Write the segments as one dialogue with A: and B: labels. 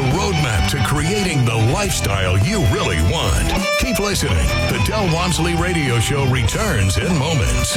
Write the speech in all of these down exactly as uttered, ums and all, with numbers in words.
A: roadmap to creating the lifestyle you really want. Keep listening. The Del Walmsley Radio Show returns in moments.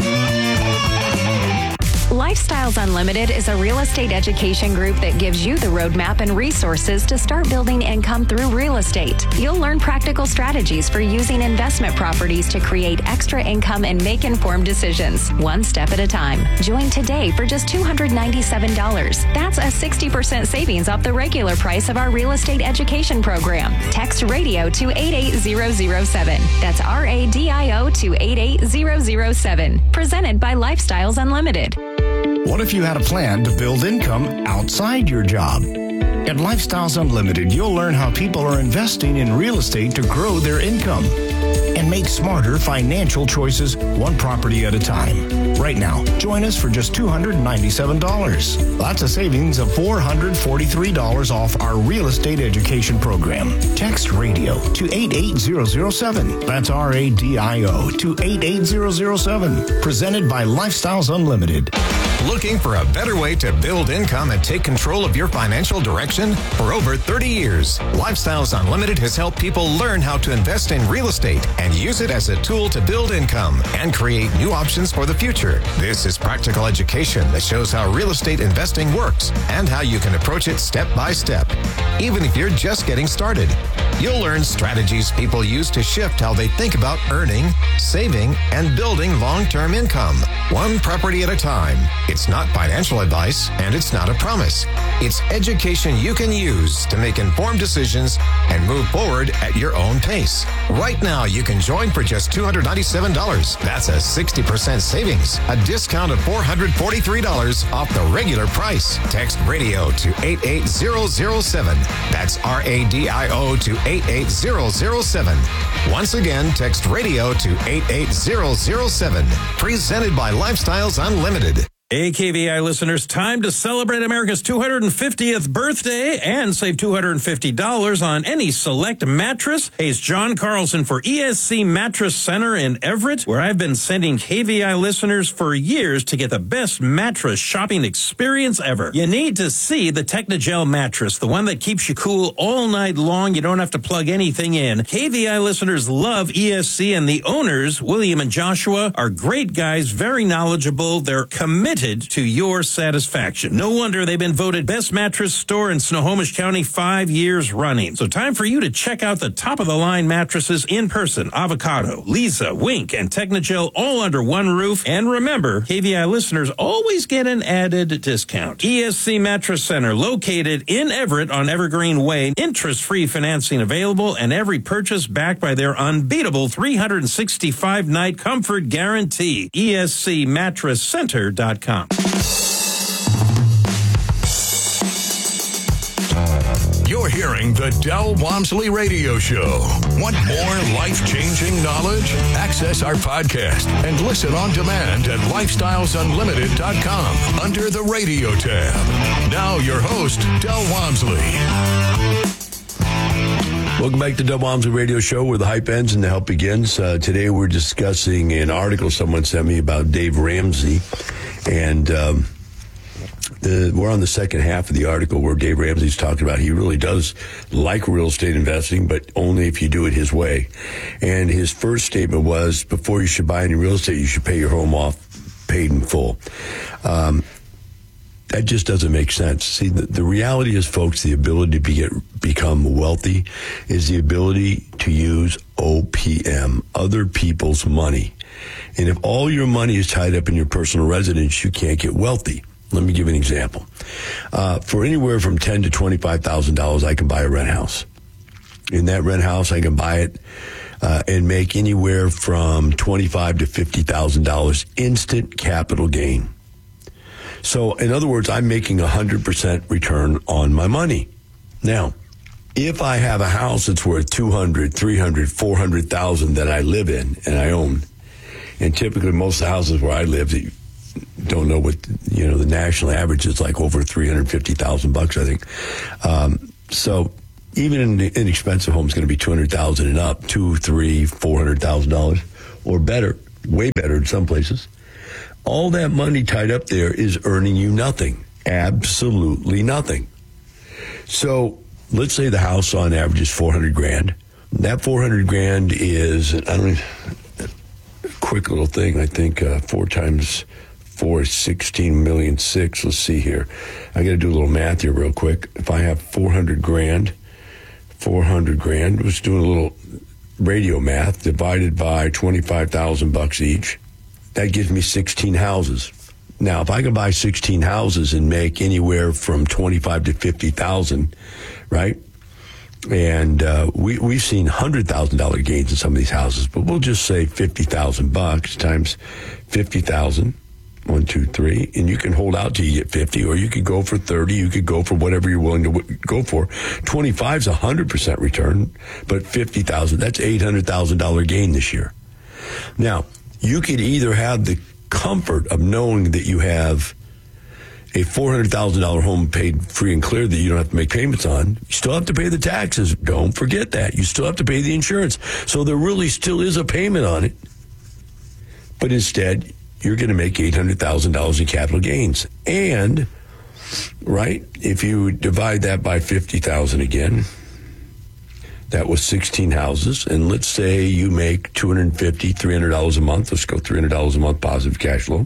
B: Lifestyles Unlimited is a real estate education group that gives you the roadmap and resources to start building income through real estate. You'll learn practical strategies for using investment properties to create extra income and make informed decisions, one step at a time. Join today for just two hundred ninety-seven dollars. That's a sixty percent savings off the regular price of our real estate education program. Text radio to eight eight zero zero seven. That's R A D I O to eight eight zero zero seven. Presented by Lifestyles Unlimited.
C: What if you had a plan to build income outside your job? At Lifestyles Unlimited, you'll learn how people are investing in real estate to grow their income and make smarter financial choices one property at a time. Right now, join us for just two hundred ninety-seven dollars. That's a savings of four hundred forty-three dollars off our real estate education program. Text radio to eight eight zero zero seven. That's R A D I O to eight eight zero zero seven. Presented by Lifestyles Unlimited.
D: Looking for a better way to build income and take control of your financial direction? For over thirty years, Lifestyles Unlimited has helped people learn how to invest in real estate and use it as a tool to build income and create new options for the future. This is practical education that shows how real estate investing works and how you can approach it step by step, even if you're just getting started. You'll learn strategies people use to shift how they think about earning, saving, and building long-term income, one property at a time. It's not financial advice, and it's not a promise. It's education you can use to make informed decisions and move forward at your own pace. Right now, you can join for just two hundred ninety-seven dollars. That's a sixty percent savings, a discount of four hundred forty-three dollars off the regular price. Text radio to eight eight zero zero seven. That's R A D I O to eight eight zero zero seven. Once again, text radio to eight eight zero zero seven. Presented by Lifestyles Unlimited.
E: Hey, K V I listeners, time to celebrate America's two hundred fiftieth birthday and save two hundred fifty dollars on any select mattress. Hey, it's John Carlson for E S C Mattress Center in Everett, where I've been sending K V I listeners for years to get the best mattress shopping experience ever. You need to see the Technogel mattress, the one that keeps you cool all night long. You don't have to plug anything in. K V I listeners love E S C, and the owners, William and Joshua, are great guys, very knowledgeable. They're committed to your satisfaction. No wonder they've been voted best mattress store in Snohomish County five years running. So time for you to check out the top-of-the-line mattresses in person. Avocado, Lisa, Wink, and Technogel all under one roof. And remember, K V I listeners always get an added discount. E S C Mattress Center, located in Everett on Evergreen Way. Interest-free financing available, and every purchase backed by their unbeatable three hundred sixty-five night comfort guarantee. E S C mattress center dot com.
A: You're hearing the Del Walmsley Radio Show. Want more life-changing knowledge? Access our podcast and listen on demand at lifestyles unlimited dot com under the radio tab. Now your host, Del Walmsley.
F: Welcome back to Del Walmsley Radio Show, where the hype ends and the help begins. Uh, today we're discussing an article someone sent me about Dave Ramsey. And um, the, we're on the second half of the article where Dave Ramsey's talking about he really does like real estate investing, but only if you do it his way. And his first statement was, before you should buy any real estate, you should pay your home off paid in full. Um, that just doesn't make sense. See, the, the reality is, folks, the ability to be, get, become wealthy is the ability to use O P M, other people's money. And if all your money is tied up in your personal residence, you can't get wealthy. Let me give you an example. Uh, for anywhere from ten thousand dollars to twenty-five thousand dollars, I can buy a rent house. In that rent house, I can buy it uh, and make anywhere from twenty-five thousand dollars to fifty thousand dollars instant capital gain. So, in other words, I'm making a one hundred percent return on my money. Now, if I have a house that's worth two hundred thousand dollars, three hundred thousand dollars, four hundred thousand dollars that I live in and I own, and typically most of the houses where I live, you don't know what, you know, the national average is like over three hundred fifty thousand bucks, I think. Um, so even an inexpensive home is going to be two hundred thousand and up, two, three, four hundred thousand dollars or better, way better in some places. All that money tied up there is earning you nothing, absolutely nothing. So let's say the house on average is four hundred grand. That four hundred grand is, I don't know, a quick little thing. I think uh, four times four is sixteen million six. Let's see here. I got to do a little math here real quick. If I have four hundred grand, four hundred grand, let's do a little radio math divided by twenty-five thousand bucks each. That gives me sixteen houses. Now, if I can buy sixteen houses and make anywhere from twenty-five to fifty thousand, right? And uh, we, we've seen one hundred thousand dollars gains in some of these houses, but we'll just say fifty thousand bucks times fifty thousand. One, two, three. And you can hold out till you get fifty, or you could go for thirty. You could go for whatever you're willing to w- go for. twenty-five is a one hundred percent return, but fifty thousand, that's eight hundred thousand dollars gain this year. Now, you could either have the comfort of knowing that you have a four hundred thousand dollars home paid free and clear that you don't have to make payments on. You still have to pay the taxes. Don't forget that. You still have to pay the insurance. So there really still is a payment on it. But instead, you're going to make eight hundred thousand dollars in capital gains. And, right, if you divide that by fifty thousand again, that was sixteen houses. And let's say you make two hundred fifty dollars, three hundred dollars a month. Let's go three hundred dollars a month positive cash flow.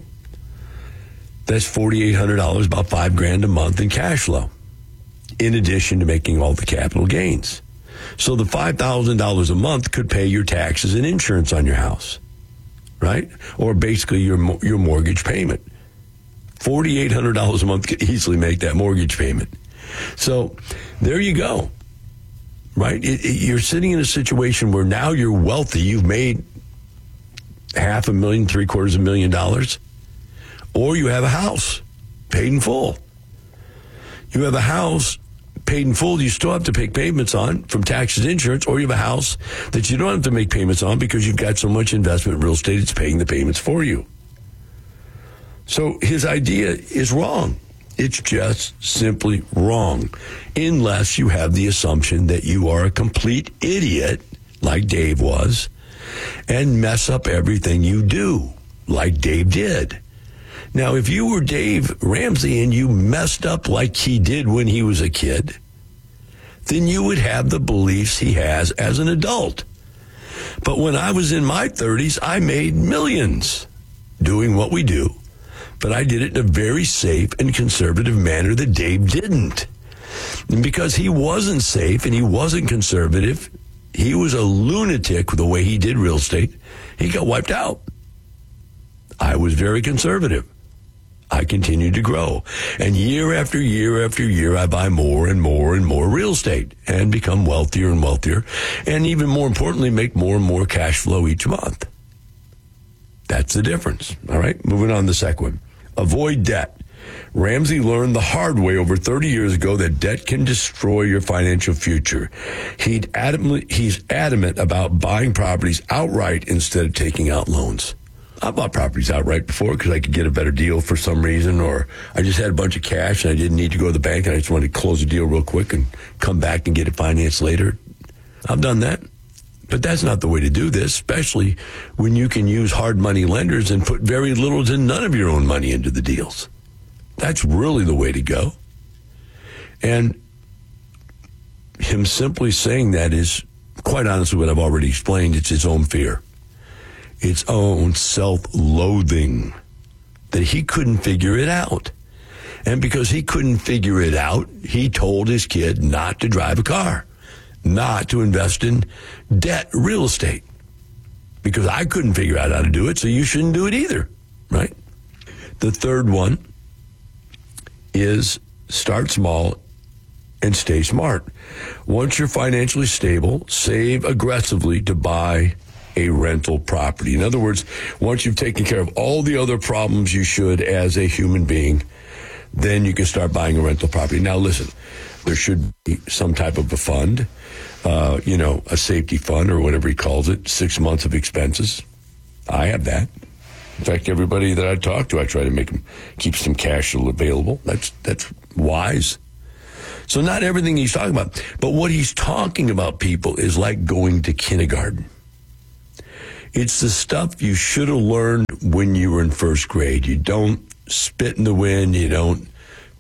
F: That's four thousand eight hundred dollars, about five grand a month in cash flow, in addition to making all the capital gains. So the five thousand dollars a month could pay your taxes and insurance on your house, right? Or basically your your mortgage payment. four thousand eight hundred dollars a month could easily make that mortgage payment. So there you go, right? It, it, you're sitting in a situation where now you're wealthy. You've made half a million, three quarters of a million dollars. Or you have a house paid in full. You have a house paid in full you still have to pay payments on from taxes, insurance, or you have a house that you don't have to make payments on because you've got so much investment in real estate it's paying the payments for you. So his idea is wrong. It's just simply wrong, unless you have the assumption that you are a complete idiot, like Dave was, and mess up everything you do, like Dave did. Now, if you were Dave Ramsey and you messed up like he did when he was a kid, then you would have the beliefs he has as an adult. But when I was in my thirties, I made millions doing what we do. But I did it in a very safe and conservative manner that Dave didn't. And because he wasn't safe and he wasn't conservative, he was a lunatic with the way he did real estate. He got wiped out. I was very conservative. I continued to grow. And year after year after year, I buy more and more and more real estate and become wealthier and wealthier. And even more importantly, make more and more cash flow each month. That's the difference. All right. Moving on to the second one. Avoid debt. Ramsey learned the hard way over thirty years ago that debt can destroy your financial future. He'd adamantly, he's adamant about buying properties outright instead of taking out loans. I bought properties outright before because I could get a better deal for some reason, or I just had a bunch of cash and I didn't need to go to the bank and I just wanted to close the deal real quick and come back and get it financed later. I've done that. But that's not the way to do this, especially when you can use hard money lenders and put very little to none of your own money into the deals. That's really the way to go. And him simply saying that is, quite honestly, what I've already explained. It's his own fear. Its own self-loathing that he couldn't figure it out. And because he couldn't figure it out, he told his kid not to drive a car, not to invest in debt real estate. Because I couldn't figure out how to do it, so you shouldn't do it either, right? The third one is start small and stay smart. Once you're financially stable, save aggressively to buy a rental property. In other words, once you've taken care of all the other problems you should as a human being, then you can start buying a rental property. Now, listen, there should be some type of a fund, uh, you know, a safety fund or whatever he calls it, six months of expenses. I have that. In fact, everybody that I talk to, I try to make them keep some cash available. That's that's wise. So not everything he's talking about, but what he's talking about, people, is like going to kindergarten. It's the stuff you should have learned when you were in first grade. You don't spit in the wind. You don't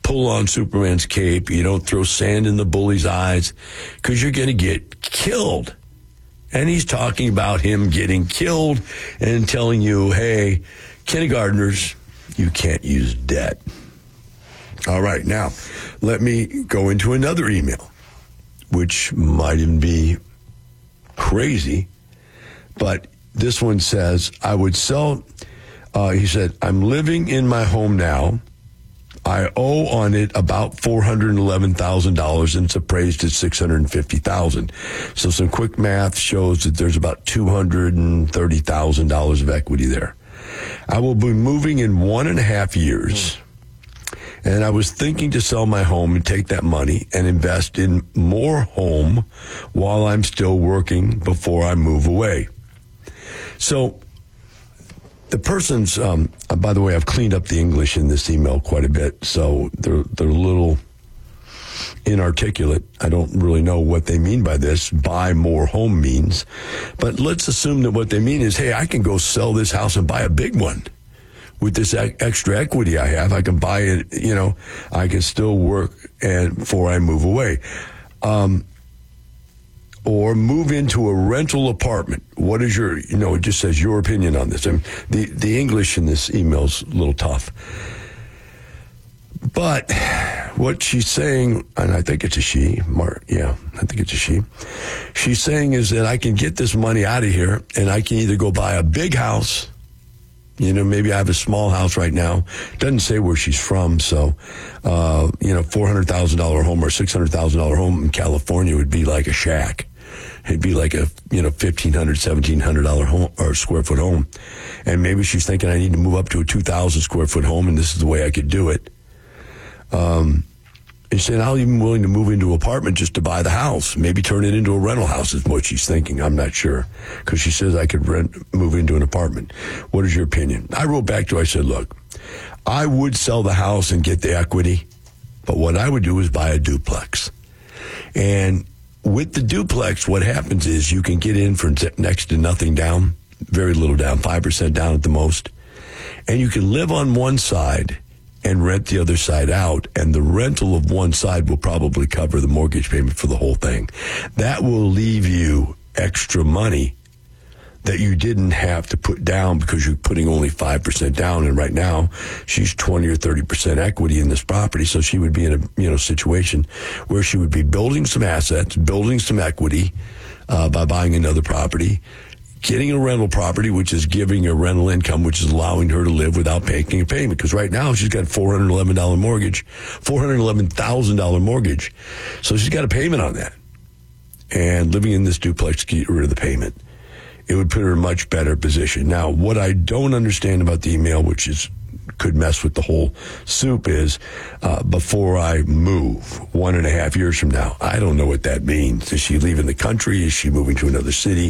F: pull on Superman's cape. You don't throw sand in the bully's eyes because you're going to get killed. And he's talking about him getting killed and telling you, hey, kindergartners, you can't use debt. All right, now, let me go into another email, which might even be crazy, but this one says, I would sell, uh, he said, I'm living in my home now. I owe on it about four hundred eleven thousand dollars, and it's appraised at six hundred fifty thousand dollars. So some quick math shows that there's about two hundred thirty thousand dollars of equity there. I will be moving in one and a half years, and I was thinking to sell my home and take that money and invest in more home while I'm still working before I move away. So the person's, um, uh, by the way, I've cleaned up the English in this email quite a bit, so they're, they're a little inarticulate. I don't really know what they mean by this, buy more home means. But let's assume that what they mean is, hey, I can go sell this house and buy a big one. With this e- extra equity I have, I can buy it, you know, I can still work and before I move away. Um, or move into a rental apartment. What is your, you know, it just says your opinion on this. I mean, the, the English in this email's a little tough. But what she's saying, and I think it's a she, Mar- yeah, I think it's a she. She's saying is that I can get this money out of here and I can either go buy a big house. You know, maybe I have a small house right now. Doesn't say where she's from. So, uh, you know, four hundred thousand dollars home or six hundred thousand dollars home in California would be like a shack. It'd be like a, you know, fifteen hundred dollars, seventeen hundred dollars home or square foot home. And maybe she's thinking I need to move up to a two thousand square foot home and this is the way I could do it. Um, and she said, I'm even willing to move into an apartment just to buy the house. Maybe turn it into a rental house is what she's thinking. I'm not sure. Because she says I could rent, move into an apartment. What is your opinion? I wrote back to her, I said, look, I would sell the house and get the equity, but what I would do is buy a duplex. And with the duplex, what happens is you can get in for next to nothing down, very little down, five percent down at the most. And you can live on one side and rent the other side out, and the rental of one side will probably cover the mortgage payment for the whole thing. That will leave you extra money that you didn't have to put down because you're putting only five percent down, and right now she's twenty or thirty percent equity in this property, so she would be in a you know situation where she would be building some assets, building some equity uh, by buying another property, getting a rental property, which is giving a rental income, which is allowing her to live without paying a payment. Because right now she's got a four hundred eleven dollars mortgage, four hundred eleven thousand dollars mortgage. So she's got a payment on that. And living in this duplex to get rid of the payment, it would put her in a much better position. Now, what I don't understand about the email, which is could mess with the whole soup, is uh, before I move one and a half years from now. I don't know what that means. Is she leaving the country? Is she moving to another city?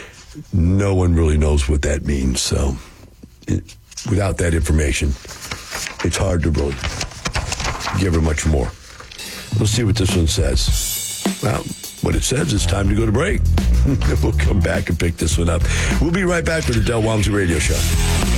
F: No one really knows what that means. So it, without that information, it's hard to really give her much more. We'll see what this one says. Well, what it says, it's time to go to break. We'll come back and pick this one up. We'll be right back with the Del Walmsley Radio Show.